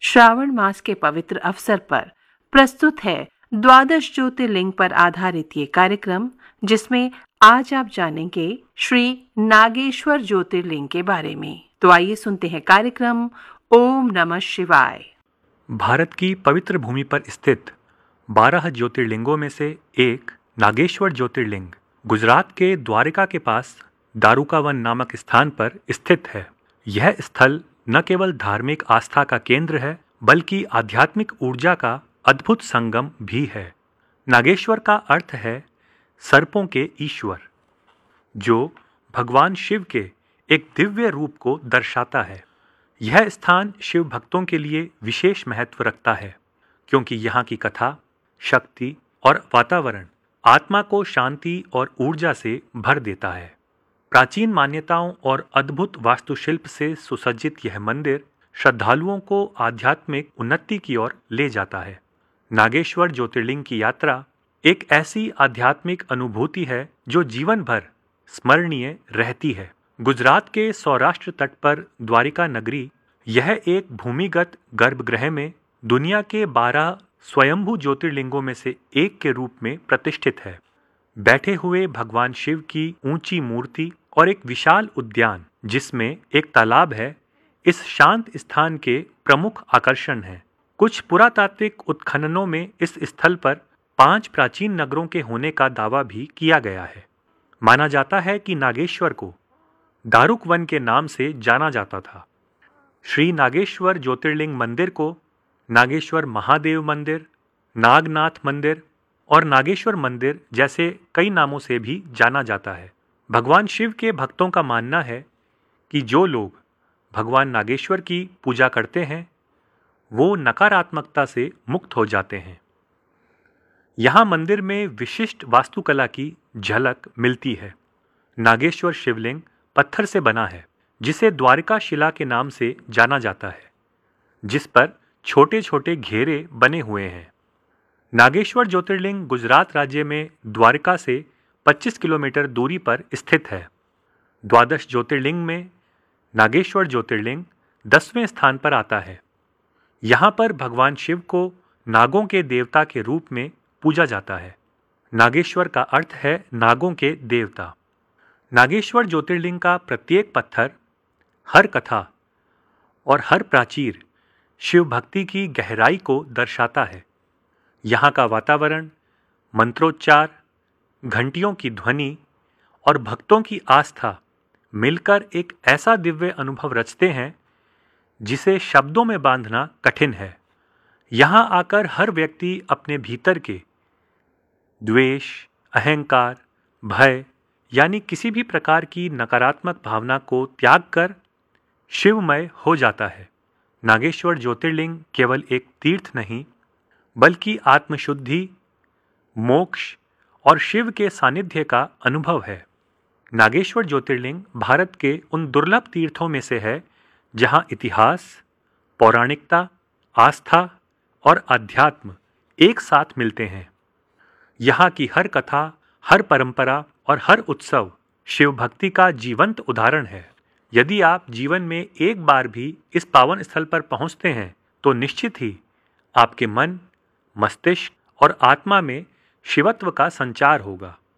श्रावण मास के पवित्र अवसर पर प्रस्तुत है द्वादश ज्योतिर्लिंग पर आधारित ये कार्यक्रम, जिसमें आज आप जानेंगे श्री नागेश्वर ज्योतिर्लिंग के बारे में। तो आइए सुनते हैं कार्यक्रम ओम नमः शिवाय। भारत की पवित्र भूमि पर स्थित 12 ज्योतिर्लिंगों में से एक नागेश्वर ज्योतिर्लिंग गुजरात के द्वारका के पास दारुकावन नामक स्थान पर स्थित है। यह स्थल न केवल धार्मिक आस्था का केंद्र है, बल्कि आध्यात्मिक ऊर्जा का अद्भुत संगम भी है। नागेश्वर का अर्थ है सर्पों के ईश्वर, जो भगवान शिव के एक दिव्य रूप को दर्शाता है। यह स्थान शिव भक्तों के लिए विशेष महत्व रखता है, क्योंकि यहाँ की कथा, शक्ति और वातावरण आत्मा को शांति और ऊर्जा से भर देता है। प्राचीन मान्यताओं और अद्भुत वास्तुशिल्प से सुसज्जित यह मंदिर श्रद्धालुओं को आध्यात्मिक उन्नति की ओर ले जाता है। नागेश्वर ज्योतिर्लिंग की यात्रा एक ऐसी आध्यात्मिक अनुभूति है जो जीवन भर स्मरणीय रहती है। गुजरात के सौराष्ट्र तट पर द्वारिका नगरी, यह एक भूमिगत गर्भगृह में दुनिया के 12 स्वयंभू ज्योतिर्लिंगों में से एक के रूप में प्रतिष्ठित है। बैठे हुए भगवान शिव की ऊंची मूर्ति और एक विशाल उद्यान जिसमें एक तालाब है, इस शांत स्थान के प्रमुख आकर्षण हैं। कुछ पुरातात्विक उत्खननों में इस स्थल पर 5 प्राचीन नगरों के होने का दावा भी किया गया है। माना जाता है कि नागेश्वर को दारुक वन के नाम से जाना जाता था। श्री नागेश्वर ज्योतिर्लिंग मंदिर को नागेश्वर महादेव मंदिर, नागनाथ मंदिर और नागेश्वर मंदिर जैसे कई नामों से भी जाना जाता है। भगवान शिव के भक्तों का मानना है कि जो लोग भगवान नागेश्वर की पूजा करते हैं, वो नकारात्मकता से मुक्त हो जाते हैं। यहाँ मंदिर में विशिष्ट वास्तुकला की झलक मिलती है। नागेश्वर शिवलिंग पत्थर से बना है, जिसे द्वारिका शिला के नाम से जाना जाता है, जिस पर छोटे छोटे घेरे बने हुए हैं। नागेश्वर ज्योतिर्लिंग गुजरात राज्य में द्वारका से 25 किलोमीटर दूरी पर स्थित है। द्वादश ज्योतिर्लिंग में नागेश्वर ज्योतिर्लिंग 10वें स्थान पर आता है। यहाँ पर भगवान शिव को नागों के देवता के रूप में पूजा जाता है। नागेश्वर का अर्थ है नागों के देवता। नागेश्वर ज्योतिर्लिंग का प्रत्येक पत्थर, हर कथा और हर प्राचीर शिव भक्ति की गहराई को दर्शाता है। यहाँ का वातावरण, मंत्रोच्चार, घंटियों की ध्वनि और भक्तों की आस्था मिलकर एक ऐसा दिव्य अनुभव रचते हैं जिसे शब्दों में बांधना कठिन है। यहाँ आकर हर व्यक्ति अपने भीतर के द्वेष, अहंकार, भय यानी किसी भी प्रकार की नकारात्मक भावना को त्याग कर शिवमय हो जाता है। नागेश्वर ज्योतिर्लिंग केवल एक तीर्थ नहीं, बल्कि आत्मशुद्धि, मोक्ष और शिव के सानिध्य का अनुभव है। नागेश्वर ज्योतिर्लिंग भारत के उन दुर्लभ तीर्थों में से है जहां इतिहास, पौराणिकता, आस्था और अध्यात्म एक साथ मिलते हैं। यहाँ की हर कथा, हर परंपरा और हर उत्सव शिव भक्ति का जीवंत उदाहरण है। यदि आप जीवन में एक बार भी इस पावन स्थल पर पहुंचते हैं, तो निश्चित ही आपके मन, मस्तिष्क और आत्मा में शिवत्व का संचार होगा।